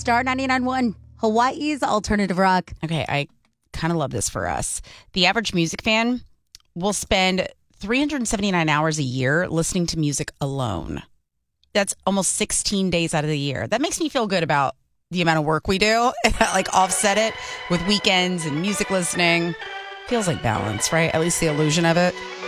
Star 99.1, Hawaii's alternative rock. Okay, I kind of love this for us. The average music fan will spend 379 hours a year listening to music alone. That's almost 16 days out of the year. That makes me feel good about the amount of work we do. Like offset it with weekends and music listening. Feels like balance, right? At least the illusion of it.